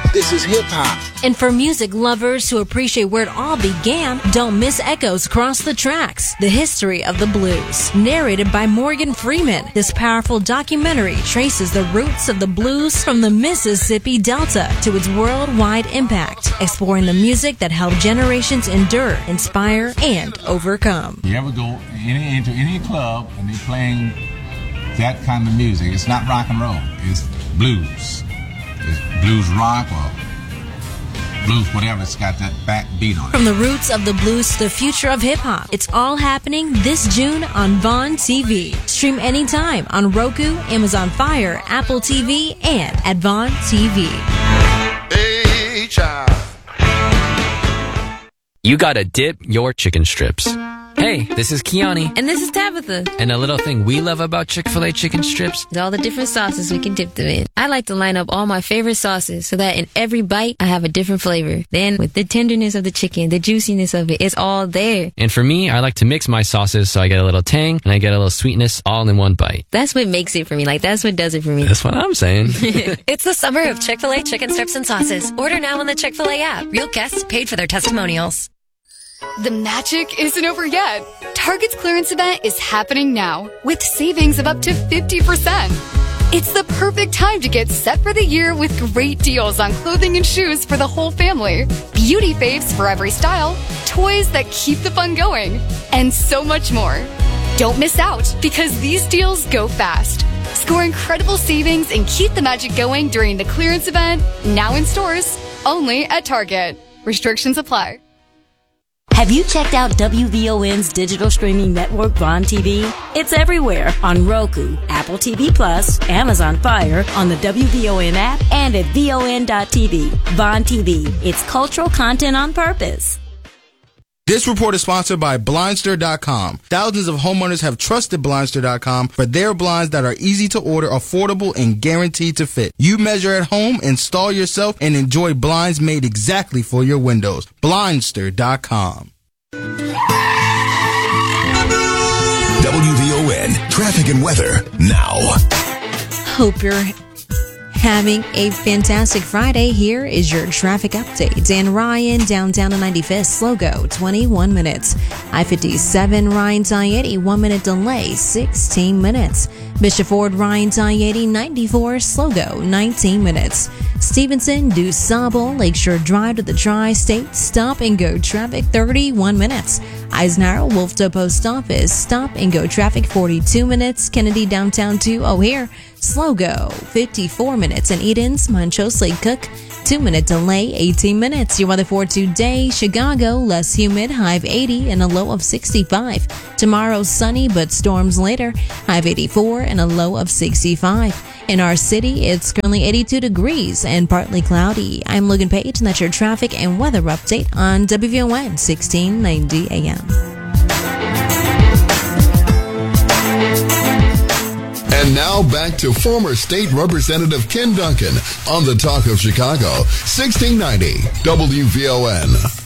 This is hip-hop. And for music lovers who appreciate where it all began, don't miss Echoes Across the Tracks, The History of the Blues. Narrated by Morgan Freeman, this powerful documentary traces the roots of the blues from the Mississippi Delta to its worldwide impact, exploring the music that helped generations endure, inspire, and overcome. You ever go into any club and they're playing that kind of music, it's not rock and roll, it's blues. It's blues rock or blues whatever, it's got that back beat on it. From the roots of the blues to the future of hip-hop, it's all happening this June on Vaughn TV. Stream anytime on Roku, Amazon Fire, Apple TV, and at Vaughn TV. Hey, child. You gotta dip your chicken strips. Hey, this is Kiani. And this is Tabitha. And a little thing we love about Chick-fil-A chicken strips is all the different sauces we can dip them in. I like to line up all my favorite sauces so that in every bite, I have a different flavor. Then with the tenderness of the chicken, the juiciness of it, it's all there. And for me, I like to mix my sauces so I get a little tang and I get a little sweetness all in one bite. That's what makes it for me. Like, that's what does it for me. That's what I'm saying. It's the summer of Chick-fil-A chicken strips and sauces. Order now on the Chick-fil-A app. Real guests paid for their testimonials. The magic isn't over yet. Target's clearance event is happening now with savings of up to 50%. It's the perfect time to get set for the year with great deals on clothing and shoes for the whole family, beauty faves for every style, toys that keep the fun going, and so much more. Don't miss out because these deals go fast. Score incredible savings and keep the magic going during the clearance event, now in stores, only at Target. Restrictions apply. Have you checked out WVON's digital streaming network, Vaughn TV? It's everywhere on Roku, Apple TV Plus, Amazon Fire, on the WVON app, and at VON.TV. Vaughn TV. It's cultural content on purpose. This report is sponsored by Blindster.com. Thousands of homeowners have trusted Blindster.com for their blinds that are easy to order, affordable, and guaranteed to fit. You measure at home, install yourself, and enjoy blinds made exactly for your windows. Blindster.com. WVON Traffic and Weather now. Hope you're having a fantastic Friday. Here is your traffic update. Dan Ryan, downtown to 95th, slow go, 21 minutes. I-57, Ryan to I-80, 1 minute delay, 16 minutes. Bishop Ford, Ryan to I-80, 94, slow go, 19 minutes. Stevenson, DuSable, Lakeshore Drive to the Tri-State, stop and go traffic, 31 minutes. Eisenhower, Wolfdo Post Office, stop and go traffic, 42 minutes. Kennedy, downtown to O'Hare, slow go, 54 minutes. And Edens, Montrose Lake Cook, 2 minute delay, 18 minutes. Your weather for today: Chicago, less humid, high of 80 and a low of 65. Tomorrow, sunny but storms later, high of 84 and a low of 65. In our city, it's currently 82 degrees and partly cloudy. I'm Logan Page, and that's your traffic and weather update on WVON 1690 AM. And now back to former State Representative Ken Duncan on the Talk of Chicago, 1690 WVON.